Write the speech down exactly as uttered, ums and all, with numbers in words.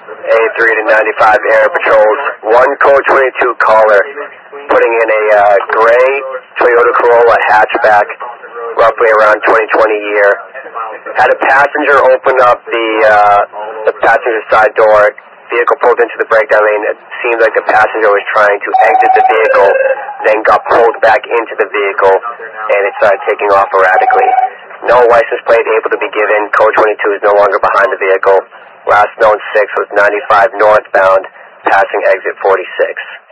A three to ninety-five Air Patrols. One Code twenty-two caller putting in a uh, gray Toyota Corolla hatchback, roughly around twenty twenty year. Had a passenger open up the uh, the passenger side door. Vehicle pulled into the breakdown lane. It seemed like the passenger was trying to exit the vehicle, then got pulled back into the vehicle, and it started taking off erratically. No license plate able to be given. Code twenty-two is no longer behind the vehicle. Last known six was ninety-five northbound, passing exit forty-six.